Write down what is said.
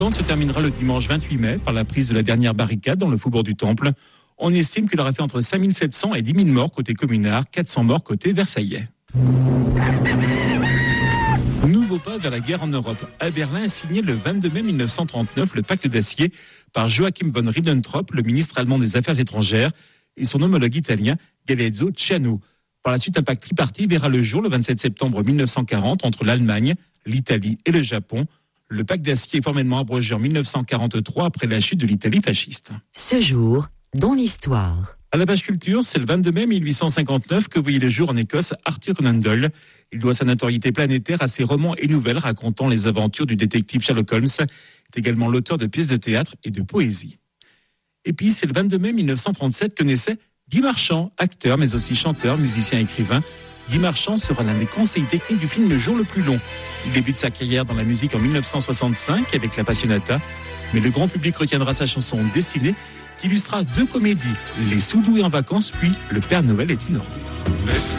se terminera le dimanche 28 mai par la prise de la dernière barricade dans le faubourg du Temple. On estime qu'il aurait fait entre 5700 et 10 000 morts côté communard, 400 morts côté versaillais. Nouveau pas vers la guerre en Europe. À Berlin a signé le 22 mai 1939 le pacte d'acier par Joachim von Ribbentrop, le ministre allemand des Affaires étrangères, et son homologue italien Galeazzo Ciano. Par la suite, un pacte tripartite verra le jour le 27 septembre 1940 entre l'Allemagne, l'Italie et le Japon. Le pacte d'acier est formellement abrogé en 1943 après la chute de l'Italie fasciste. Ce jour, dans l'histoire. À la page culture, c'est le 22 mai 1859 que voyait le jour en Écosse Arthur Conan Doyle. Il doit sa notoriété planétaire à ses romans et nouvelles racontant les aventures du détective Sherlock Holmes. Il est également l'auteur de pièces de théâtre et de poésie. Et puis, c'est le 22 mai 1937 que naissait Guy Marchand, acteur mais aussi chanteur, musicien et écrivain. Guy Marchand sera l'un des conseillers techniques du film Le Jour le plus long. Il débute sa carrière dans la musique en 1965 avec La Passionata, mais le grand public retiendra sa chanson Destinée qui illustrera deux comédies, Les Sous-doués en vacances puis Le Père Noël est une ordure.